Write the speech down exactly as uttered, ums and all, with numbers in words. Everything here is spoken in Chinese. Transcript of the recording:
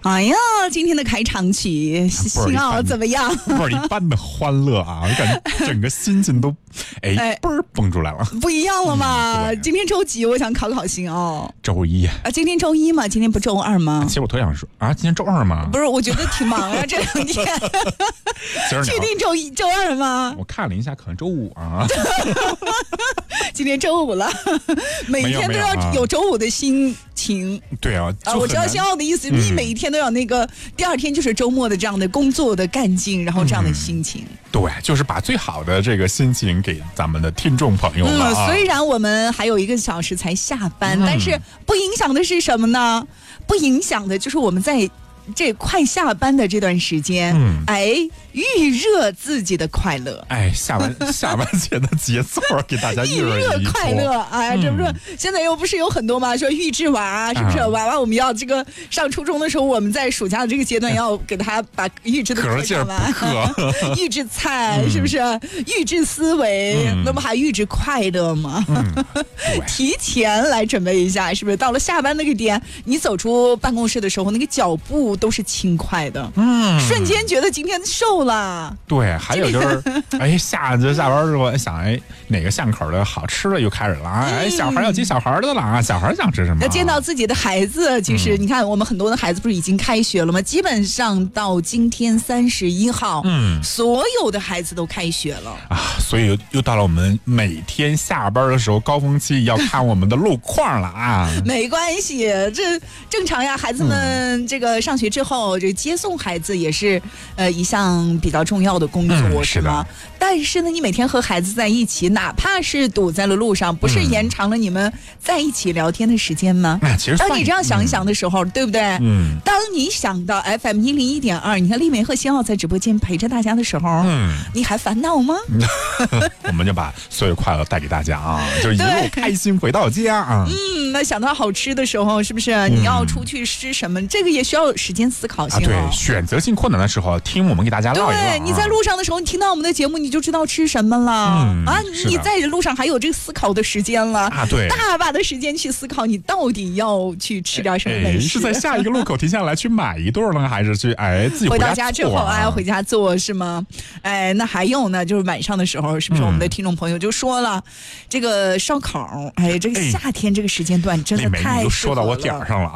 哎呀，今天的开场曲，信奥怎么样？ 不是一般的欢乐啊，我感觉整个心情都哎嘣儿蹦出来了， 不一样了嘛、 嗯。 今天周几？我想考考信奥。 周一啊，今天周一嘛，今天不周二吗？ 其实我特想说啊，今天周二吗？ 不是，我觉得挺忙啊，这两天。确定周一、周二吗？ 我看了一下，可能周五啊。 今天周五了，每天都要有周五的心情。 对啊， 啊，我知道信奥的意思，你、嗯、每一天都有那个第二天就是周末的这样的工作的干劲，然后这样的心情。 嗯、对，就是把最好的这个心情给咱们的听众朋友们、啊。 嗯，虽然我们还有一个小时才下班，嗯、但是不影响的是什么呢？不影响的就是我们在这快下班的这段时间，嗯，哎，预热自己的快乐， 哎，下班下班前的节奏给大家预热快乐，哎，这不是、嗯、现在又不是有很多嘛，说预制娃，是不是？啊、娃娃我们要这个上初中的时候，我们在暑假的这个阶段要给他把预制的课上完，预制菜、嗯、是不是？预制思维，嗯、那不还预制快乐吗？嗯、提前来准备一下，是不是？到了下班那个点，你走出办公室的时候，那个脚步都是轻快的，嗯，瞬间觉得今天瘦了。 对，还有就是，哎，下就下班之后想，哎，哪个巷口的好吃的又开始了啊？哎，小孩要接小孩的了啊，小孩想吃什么？ 要见到自己的孩子，其实、嗯、你看，我们很多的孩子不是已经开学了吗？基本上到今天三十一号，嗯，所有的孩子都开学了啊，所以又又到了我们每天下班的时候高峰期要看我们的路况了啊。 没关系，这正常呀，孩子们这个上学之后，这接送孩子也是呃一项比较重要的工作，嗯、是吗？但是呢，你每天和孩子在一起，哪怕是堵在了路上，不是延长了你们在一起聊天的时间吗？ 嗯、其实当你这样想一想的时候，嗯、对不对？ 嗯。 当你想到 F M 一零一点二，你看丽梅和信奥在直播间陪着大家的时候，嗯，你还烦恼吗？ 我们就把所有快乐带给大家啊，就一路开心回到家啊。 嗯，那想到好吃的时候，是不是你要出去吃什么？嗯、这个也需要时间思考性、哦啊。对，选择性困难的时候，听我们给大家唠一唠、啊。 对，你在路上的时候，你听到我们的节目，你就知道吃什么了、嗯、啊！你在路上还有这个思考的时间了啊！对， 大把的时间去思考，你到底要去吃点什么美食？ 是在下一个路口停下来去买一顿呢，还是去哎自己回家做、啊、 回到家之后哎回家做是吗？哎，那还有呢，就是晚上的时候，是不是我们的听众朋友就说了，嗯、这个烧烤，哎，这个夏天这个时间段真的太适合了。 你都说到我点上了。